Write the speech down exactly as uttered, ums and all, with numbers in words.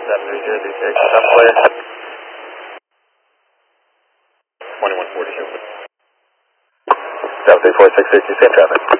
seven zero two six, subway. twenty-one forty-two. seven three four six six, you same traffic.